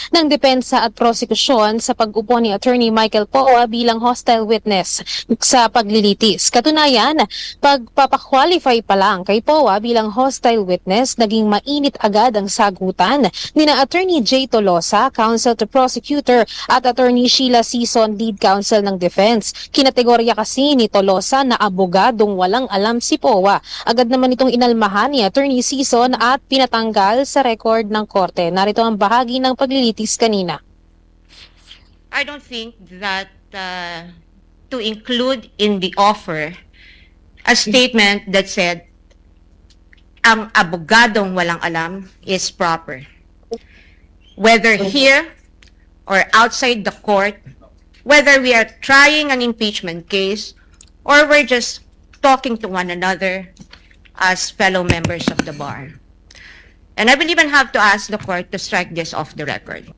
ng depensa at prosekusyon sa pag-upo ni Attorney Michael Poa bilang hostile witness sa paglilitis. Katunayan, pagpapakwalify pa lang kay Poa bilang hostile witness, naging mainit agad ang sagutan ni na Attorney J. Tolosa, Counsel to Prosecutor, at Attorney Sheila Sison, Lead Counsel ng Defense. Kinategorya kasi ni Tolosa na abogadong walang alam si Poa. Agad naman itong inalmahan ni Attorney Sison at pinatanggal sa record ng korte. Narito ang bahagi ng paglilitis kanina. I don't think that to include in the offer a statement that said ang abogadong walang alam is proper. Whether here or outside the court, whether we are trying an impeachment case or we're just talking to one another as fellow members of the bar. And I will even have to ask the court to strike this off the record.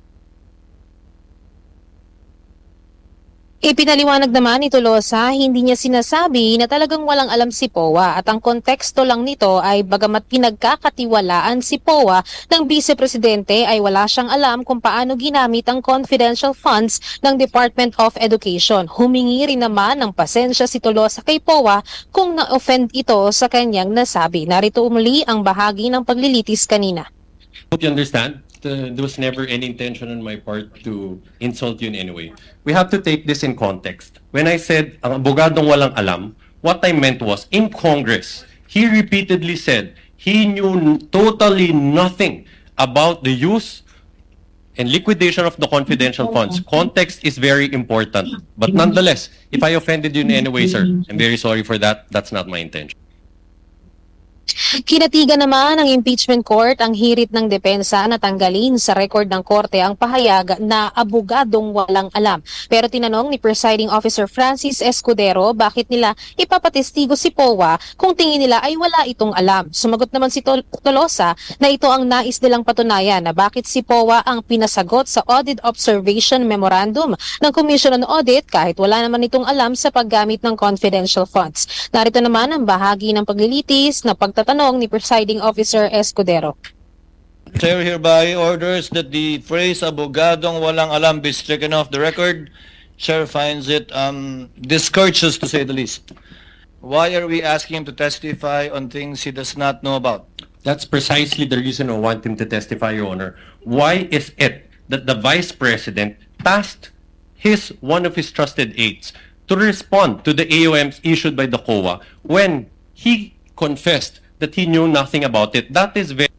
Ipinaliwanag naman ni Tolosa, hindi niya sinasabi na talagang walang alam si Poa at ang konteksto lang nito ay bagamat pinagkakatiwalaan si Poa ng Vice-Presidente ay wala siyang alam kung paano ginamit ang confidential funds ng Department of Education. Humingi rin naman ng pasensya si Tolosa kay Poa kung na-offend ito sa kanyang nasabi. Narito muli ang bahagi ng paglilitis kanina. Hope you understand. There was never any intention on my part to insult you in any way. We have to take this in context. When I said, ang abogadong walang alam, what I meant was, in Congress, he repeatedly said he knew totally nothing about the use and liquidation of the confidential funds. Context is very important. But nonetheless, if I offended you in any way, sir, I'm very sorry for that. That's not my intention. Kinatigan naman ng impeachment court ang hirit ng depensa na tanggalin sa record ng korte ang pahayag na abogadong walang alam. Pero tinanong ni Presiding Officer Francis Escudero bakit nila ipapatestigo si Poa kung tingin nila ay wala itong alam. Sumagot naman si Tolosa na ito ang nais nilang patunayan na bakit si Poa ang pinasagot sa Audit Observation Memorandum ng Commission on Audit kahit wala naman itong alam sa paggamit ng confidential funds. Narito naman ang bahagi ng paglilitis na pagtatanong ni Presiding Officer Escudero. Chair hereby orders that the phrase abogadong walang alam be stricken off the record. Chair finds it discourteous to say the least. Why are we asking him to testify on things he does not know about? That's precisely the reason I want him to testify, Your Honor. Why is it that the Vice President tasked one of his trusted aides to respond to the AOMs issued by the COA when he confessed that he knew nothing about it? That is very...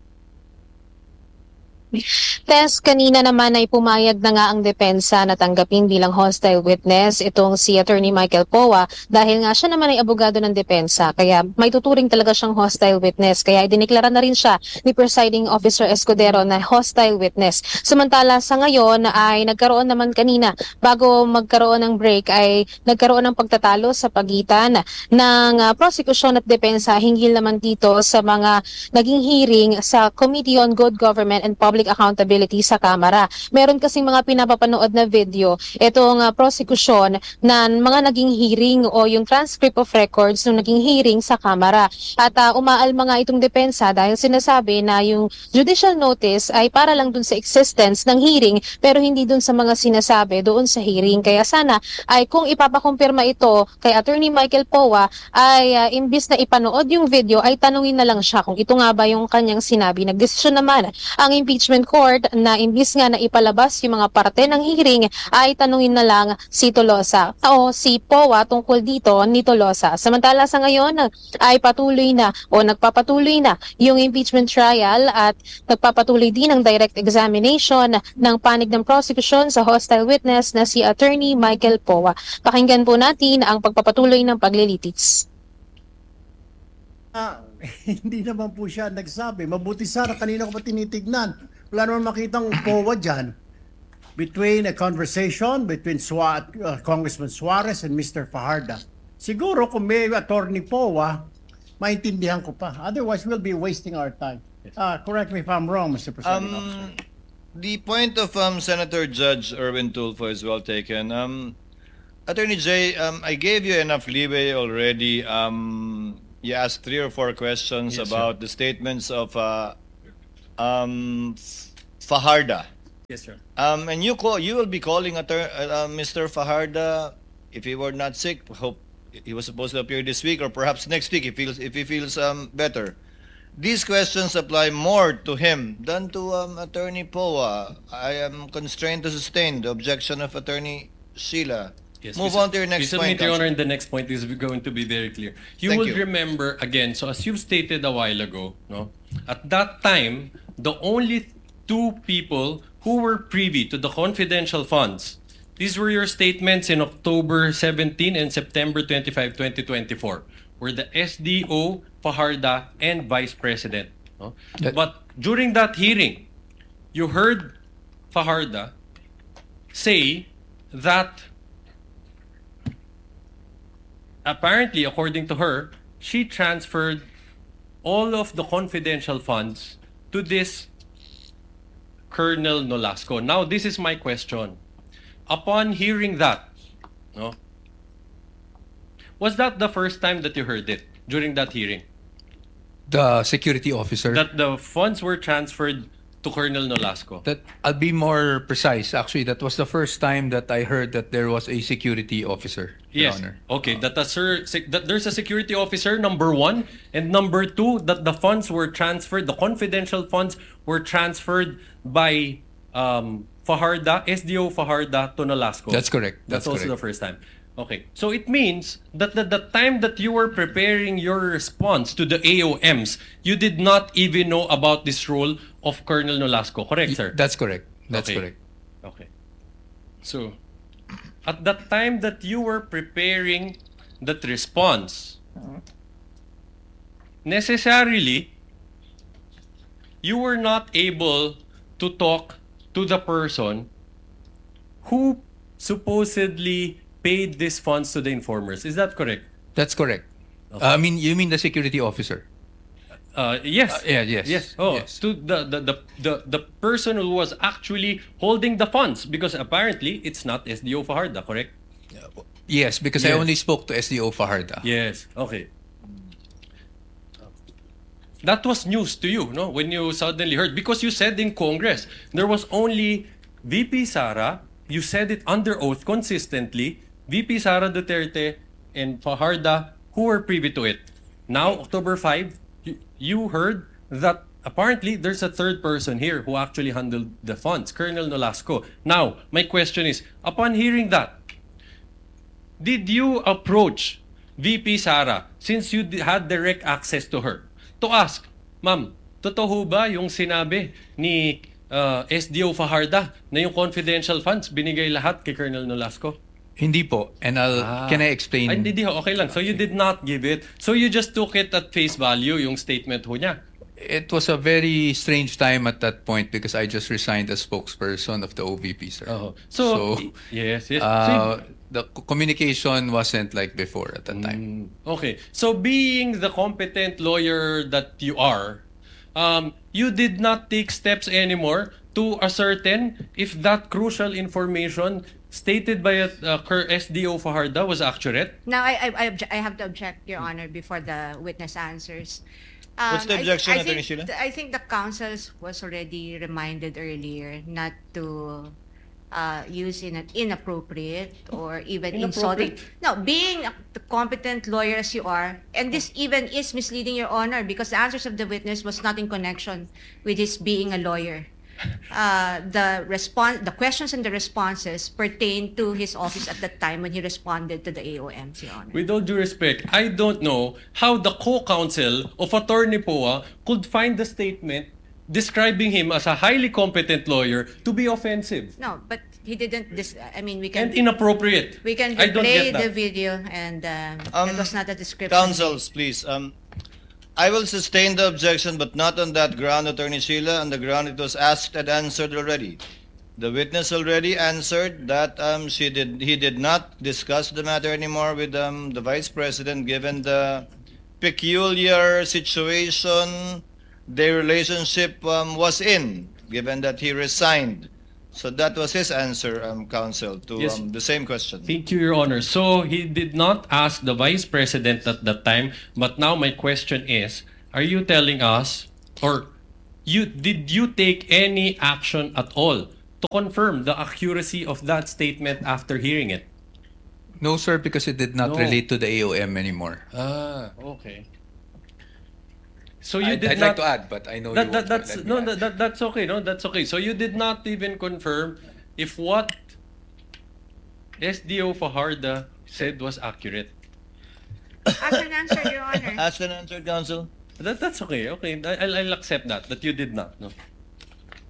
Tess, kanina naman ay pumayag na nga ang depensa na tanggapin bilang hostile witness itong si Attorney Michael Poa dahil nga siya naman ay abogado ng depensa kaya may tuturing talaga siyang hostile witness kaya idineklara na rin siya ni Presiding Officer Escudero na hostile witness. Samantala sa ngayon ay nagkaroon naman kanina bago magkaroon ng break ay nagkaroon ng pagtatalo sa pagitan ng prosecution at depensa hinggil naman dito sa mga naging hearing sa Committee on Good Government and Public Accountability sa Kamara. Meron kasing mga pinapapanood na video itong prosecution na mga naging hearing o yung transcript of records ng naging hearing sa Kamara. At umaalma nga itong depensa dahil sinasabi na yung judicial notice ay para lang dun sa existence ng hearing pero hindi dun sa mga sinasabi doon sa hearing. Kaya sana ay kung ipapakumpirma ito kay Attorney Michael Poa ay imbis na ipanood yung video ay tanungin na lang siya kung ito nga ba yung kanyang sinabi. Nagdesisyon naman ang impeachment court na imbis nga na ipalabas yung mga parte ng hearing ay tanungin na lang si Tolosa o si Poa tungkol dito ni Tolosa. Samantala sa ngayon ay patuloy na o nagpapatuloy na yung impeachment trial at nagpapatuloy din ang direct examination ng panig ng prosecution sa hostile witness na si Attorney Michael Poa. Pakinggan po natin ang pagpapatuloy ng paglilitis. Hindi naman po siya nagsabi. Mabuti sana, kanina ko pa tinitignan. Wala naman makitang Poa dyan. Between a conversation between Congressman Suarez and Mr. Fajardo. Siguro kung may attorney Poa, maintindihan ko pa. Otherwise, we'll be wasting our time. Correct me if I'm wrong, Mr. President. The point of Senator Judge Erwin Tulfo is well taken. Attorney Jay, I gave you enough leeway already. You asked 3 or 4 questions about the statements of Fajardo. Yes, sir. And you will be calling Mr. Fajarda if he were not sick. Hope he was supposed to appear this week or perhaps next week if he feels better. These questions apply more to him than to Attorney Poa. I am constrained to sustain the objection of Attorney Sheila. Yes, Move we on to your next submit, point, Your Honor, Counsel. and the next point is going to be very clear. You Thank will you. remember again, so as you've stated a while ago, no, at that time, the only two people who were privy to the confidential funds, these were your statements in October 17 and September 25, 2024, were the SDO, Fajarda, and Vice President. No? That- But during that hearing, you heard Fajarda say that apparently, according to her, she transferred all of the confidential funds to this Colonel Nolasco. Now, this is my question. Upon hearing that, no, was that the first time that you heard it during that hearing? The security officer. That the funds were transferred to Colonel Nolasco? That I'll be more precise. Actually, that was the first time that I heard that there was a security officer. Your Yes. Honor. Okay. That there's a security officer, number one, and number two, that the funds were transferred, the confidential funds were transferred by Fajarda, SDO Fajarda to Nolasco. That's correct. That's also correct. the first time. Okay. So it means that the time that you were preparing your response to the AOMs, you did not even know about this role of Colonel Nolasco. Correct, sir? That's correct. That's Okay. correct. Okay. So, at that time that you were preparing that response, necessarily, you were not able to talk to the person who supposedly paid these funds to the informers. Is that correct? That's correct. Okay. I mean, you mean the security officer? Yes. Yes. Yes. Oh, Yes. to the person who was actually holding the funds, because apparently it's not SDO Fajarda, correct? Yes, because I Yes. only spoke to SDO Fajarda. Yes. Okay. That was news to you, no? When you suddenly heard, because you said in Congress there was only VP Sara. You said it under oath consistently. VP Sara Duterte and Fajarda who were privy to it. Now, October 5, you heard that apparently there's a third person here who actually handled the funds, Colonel Nolasco. Now, my question is, upon hearing that, did you approach VP Sara, since you had direct access to her, to ask, Ma'am, totoo ba yung sinabi ni SDO Fajarda na yung confidential funds binigay lahat kay Colonel Nolasco? Hindi po. And can I explain? Ay, hindi ho, okay lang. So you did not give it. So you just took it at face value, yung statement ho niya. It was a very strange time at that point because I just resigned as spokesperson of the OVP, sir. Oh. So, yes. The communication wasn't like before at that time. Okay. So being the competent lawyer that you are, you did not take steps anymore to ascertain if that crucial information stated by SDO Fajarda was accurate? Now, I have to object, Your Honor, before the witness answers. What's the objection, I Attorney think, Sheila? I think the counsel was already reminded earlier not to use in an inappropriate or even insulting. No, being the competent lawyer as you are, and this even is misleading, Your Honor, because the answers of the witness was not in connection with his being a lawyer. The questions and the responses pertain to his office at that time when he responded to the AOMs, Your Honor. With all due respect, I don't know how the co-counsel of Attorney Poa could find the statement describing him as a highly competent lawyer to be offensive No, but he didn't. I mean, we can and inappropriate. we can I don't replay get the that. video, and that was not a description. Counsels, please. I will sustain the objection, but not on that ground, Attorney Sheila, on the ground it was asked and answered already. The witness already answered that he did not discuss the matter anymore with the Vice President, given the peculiar situation their relationship was in, given that he resigned. So that was his answer, counsel, to Yes. the same question. Thank you, Your Honor. So he did not ask the Vice President at that time, but now my question is, are you telling us, or did you take any action at all to confirm the accuracy of that statement after hearing it. No, sir, because it did not No. relate to the AOM anymore. Ah, okay. So you I'd did like not to add, but I know that, you that, won't that's let me no add. that's okay. No, that's okay. So you did not even confirm if what SDO Fajardo said was accurate. As an answer, Your Honor. Asked and answered, counsel. That's okay. Okay, I'll accept that you did not. No.